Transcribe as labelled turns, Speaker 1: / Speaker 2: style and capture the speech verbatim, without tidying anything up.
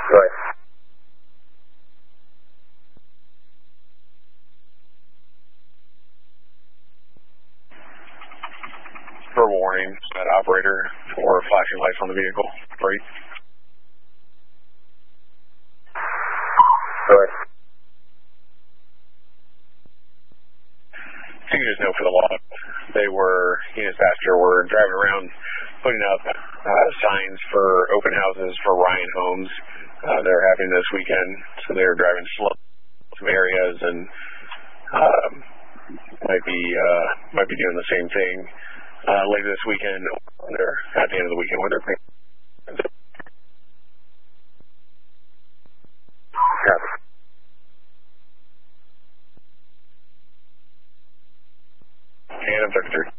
Speaker 1: Right. For warning, that operator for flashing lights on the vehicle. Three. Right. So you just know for the law, they were, he and his passenger were driving around putting up uh, signs for open houses for Ryan Homes. Uh, they're having this weekend, so they're driving slow to some areas and um, might be uh, might be doing the same thing uh, later this weekend. They're at the end of the weekend where they're paying. And I'm thirty-three.